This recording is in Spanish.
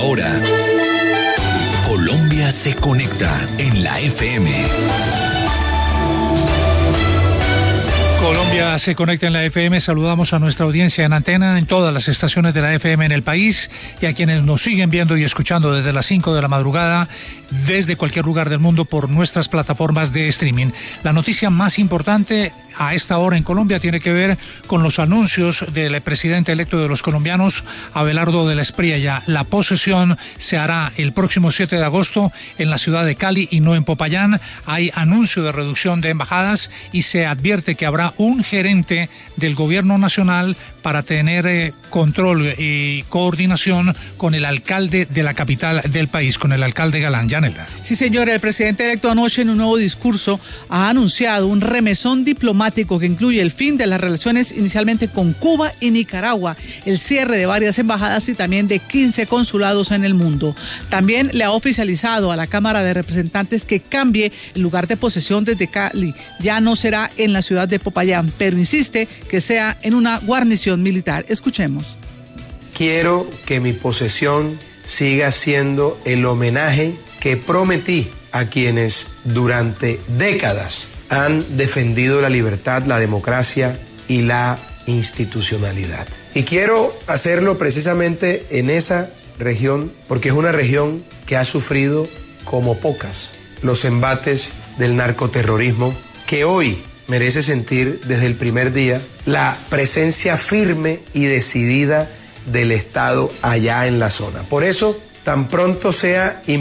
hora. Colombia se conecta en la FM. Colombia se conecta en la FM. Saludamos a nuestra audiencia en antena en todas las estaciones de la FM en el país y a quienes nos siguen viendo y escuchando desde las 5 de la madrugada desde cualquier lugar del mundo por nuestras plataformas de streaming. La noticia más importante a esta hora en Colombia tiene que ver con los anuncios del presidente electo de los colombianos, Abelardo de la Espriella. La posesión se hará el próximo 7 de agosto en la ciudad de Cali y no en Popayán. Hay anuncio de reducción de embajadas y se advierte que habrá un gerente del gobierno nacional para tener control y coordinación con el alcalde de la capital del país, con el alcalde Galán. Yanela. Sí, señor, el presidente electo anoche en un nuevo discurso ha anunciado un remesón diplomático que incluye el fin de las relaciones inicialmente con Cuba y Nicaragua, el cierre de varias embajadas y también de 15 consulados en el mundo. También le ha oficializado a la Cámara de Representantes que cambie el lugar de posesión desde Cali. Ya no será en la ciudad de Popayán, pero insiste que sea en una guarnición militar. Escuchemos. Quiero que mi posesión siga siendo el homenaje que prometí a quienes durante décadas han defendido la libertad, la democracia y la institucionalidad. Y quiero hacerlo precisamente en esa región, porque es una región que ha sufrido como pocas los embates del narcoterrorismo, que hoy merece sentir desde el primer día la presencia firme y decidida del Estado allá en la zona. Por eso, tan pronto sea